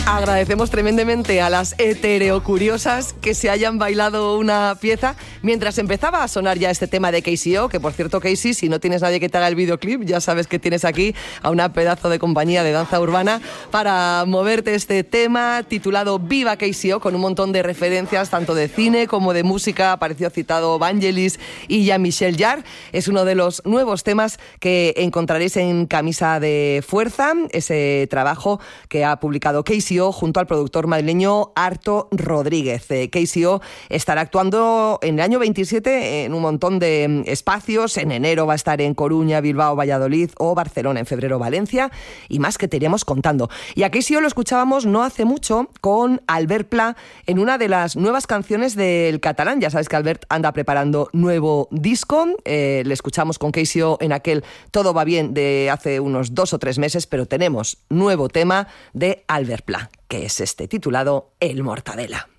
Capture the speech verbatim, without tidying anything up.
Agradecemos tremendamente a las heterocuriosas que se hayan bailado una pieza mientras empezaba a sonar ya este tema de K C O, que por cierto, Casey, si no tienes nadie que te haga el videoclip, ya sabes que tienes aquí a una pedazo de compañía de danza urbana para moverte este tema titulado Viva K C O, con un montón de referencias tanto de cine como de música. Apareció citado Vangelis y Jean-Michel Jarre. Es uno de los nuevos temas que encontraréis en Camisa de Fuerza, ese trabajo que ha publicado K C O junto al productor madrileño Arto Rodríguez. Eh, K C O estará actuando en el año veintisiete en un montón de espacios. En enero va a estar en Coruña, Bilbao, Valladolid o Barcelona, en febrero Valencia, y más que te iremos contando. Y a K C O lo escuchábamos no hace mucho con Albert Pla en una de las nuevas canciones del catalán. Ya sabes que Albert anda preparando nuevo disco. Eh, le escuchamos con K C O en aquel Todo va bien de hace unos dos o tres meses, pero tenemos nuevo tema de Albert Pla, que es este titulado El Mortadela.